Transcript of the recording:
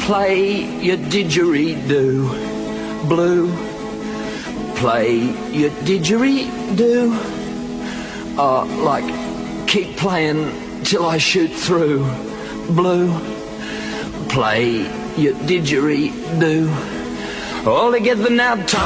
play your didgeridoo. Blue, play your didgeridoo. Like, keep playing till I shoot through. Blue, play your didgeridoo. All together now, Tom.